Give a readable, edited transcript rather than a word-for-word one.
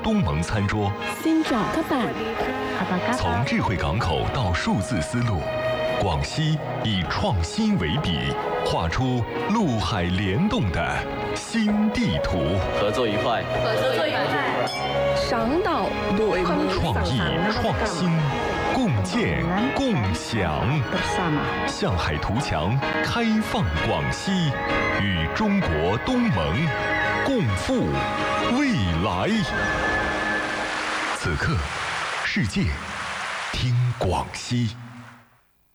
东盟餐桌， Xin chào các bạn. 从智慧港口到数字丝路，广西以创新为笔，画出陆海联动的新地图。 合作愉快， 合作愉快。 赏岛đổi mới. 创意创新，共建共享。向海图强开放广西，与中国东盟共赴未来。此刻，世界听广西。